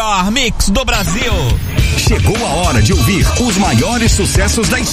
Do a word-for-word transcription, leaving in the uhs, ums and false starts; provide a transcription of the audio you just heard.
melhor mix do Brasil. Chegou a hora de ouvir os maiores sucessos da história.